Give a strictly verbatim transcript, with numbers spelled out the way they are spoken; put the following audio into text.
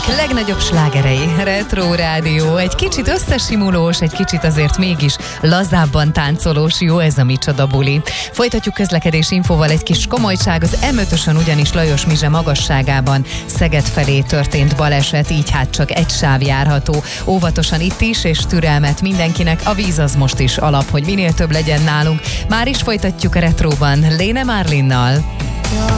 idők legnagyobb slágerei, Retro Rádió, egy kicsit összesimulós, egy kicsit azért mégis lazábban táncolós, jó ez a micsoda buli. Folytatjuk közlekedés infóval, egy kis komolyság, az em ötösön ugyanis Lajos Mizse magasságában Szeged felé történt baleset, így hát csak egy sáv járható. Óvatosan itt is, és türelmet mindenkinek, a víz az most is alap, hogy minél több legyen nálunk. Már is folytatjuk a Retróban Léne Marlinnal.